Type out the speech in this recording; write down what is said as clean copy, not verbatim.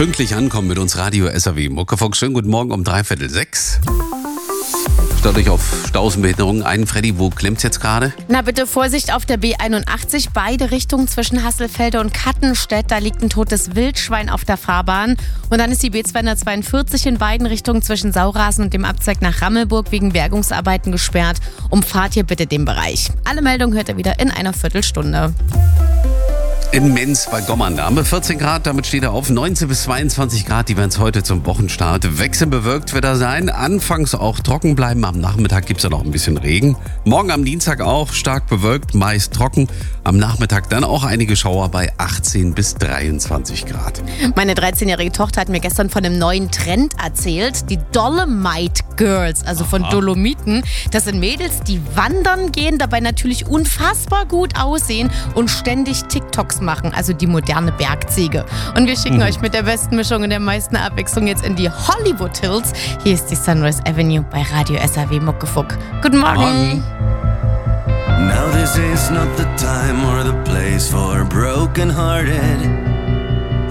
Pünktlich ankommen mit uns Radio SAW Muckefuck. Schönen guten Morgen um 5:45. Stellt euch auf Stausenbehinderungen ein. Freddy, wo klemmt's jetzt gerade? Na bitte Vorsicht auf der B81, beide Richtungen zwischen Hasselfelde und Kattenstedt. Da liegt ein totes Wildschwein auf der Fahrbahn. Und dann ist die B242 in beiden Richtungen zwischen Saurasen und dem Abzweig nach Rammelburg wegen Bergungsarbeiten gesperrt. Umfahrt hier bitte den Bereich. Alle Meldungen hört ihr wieder in einer Viertelstunde. In Menz bei Gommern. Da haben wir 14 Grad, damit steht er auf 19 bis 22 Grad. Die werden es heute zum Wochenstart. Wechselnd bewölkt wird er sein. Anfangs auch trocken bleiben. Am Nachmittag gibt es ja noch ein bisschen Regen. Morgen am Dienstag auch stark bewölkt, meist trocken. Am Nachmittag dann auch einige Schauer bei 18 bis 23 Grad. Meine 13-jährige Tochter hat mir gestern von einem neuen Trend erzählt. Die Dolomite Girls, also von Dolomiten. Das sind Mädels, die wandern gehen, dabei natürlich unfassbar gut aussehen und ständig TikToks machen, also die moderne Bergziege. Und wir schicken euch mit der besten Mischung und der meisten Abwechslung jetzt in die Hollywood Hills. Hier ist die Sunrise Avenue bei Radio SAW Muckefuck. Guten Morgen. Now this is not the time or the place for broken-hearted.